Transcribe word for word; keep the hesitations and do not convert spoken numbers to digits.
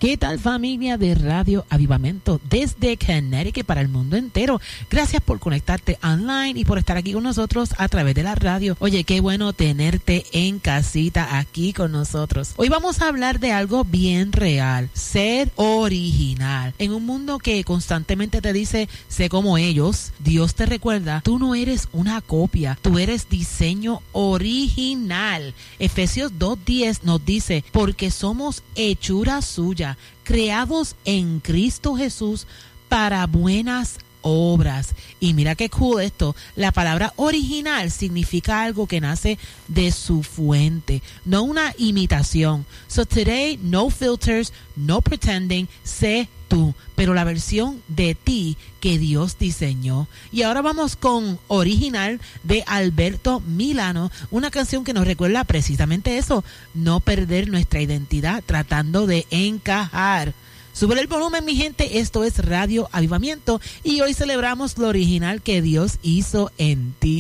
¿Qué tal, familia de Radio Avivamiento desde Connecticut para el mundo entero? Gracias por conectarte online y por estar aquí con nosotros a través de la radio. Oye, qué bueno tenerte en casita aquí con nosotros. Hoy vamos a hablar de algo bien real, ser original. En un mundo que constantemente te dice, sé como ellos, Dios te recuerda, tú no eres una copia, tú eres diseño original. Efesios dos diez nos dice, porque somos hechura suya, creados en Cristo Jesús para buenas obras. Y mira qué cool esto, la palabra original significa algo que nace de su fuente, no una imitación. So today, no filters, no pretending, sé tú, pero la versión de ti que Dios diseñó. Y ahora vamos con Original de Alberto Milano, una canción que nos recuerda precisamente eso, no perder nuestra identidad tratando de encajar. Sube el volumen, mi gente, esto es Radio Avivamiento y hoy celebramos lo original que Dios hizo en ti.